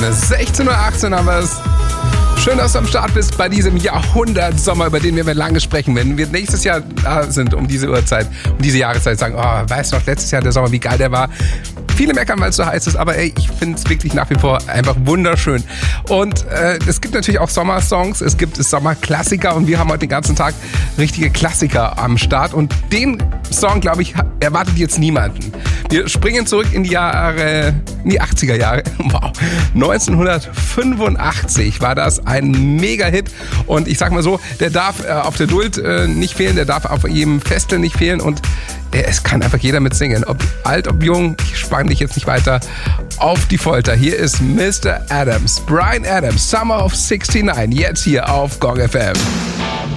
16:18 Uhr haben wir es. Schön, dass du am Start bist bei diesem Jahrhundertsommer, über den wir lange sprechen. Wenn wir nächstes Jahr da sind, um diese Uhrzeit, um diese Jahreszeit, sagen, oh, weißt du noch, letztes Jahr der Sommer, wie geil der war. Viele meckern, weil es so heiß ist, aber ey, ich finde es wirklich nach wie vor einfach wunderschön. Und es gibt natürlich auch Sommersongs, es gibt Sommerklassiker und wir haben heute den ganzen Tag richtige Klassiker am Start. Und den Song, glaube ich, erwartet jetzt niemanden. Wir springen zurück in die 80er Jahre. Wow. 1985 war das ein Mega-Hit. Und ich sag mal so, der darf auf der Duld nicht fehlen, der darf auf jedem Festel nicht fehlen. Und es kann einfach jeder mitsingen. Ob alt, ob jung, ich spanne dich jetzt nicht weiter auf die Folter. Hier ist Mr. Adams, Bryan Adams, Summer of '69, jetzt hier auf Gong FM.